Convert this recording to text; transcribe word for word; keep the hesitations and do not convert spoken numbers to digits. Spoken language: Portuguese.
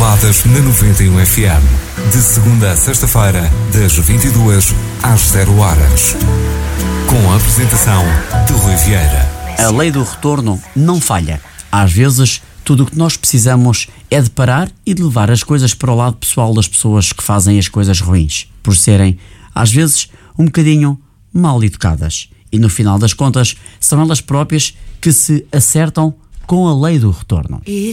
Baladas na noventa e um F M. De segunda a sexta-feira, das vinte e duas às zero horas. Com a apresentação de Rui Vieira. A lei do retorno não falha. Às vezes, tudo o que nós precisamos é de parar e de levar as coisas para o lado pessoal das pessoas que fazem as coisas ruins, por serem, às vezes, um bocadinho mal educadas. E no final das contas, são elas próprias que se acertam com a lei do retorno.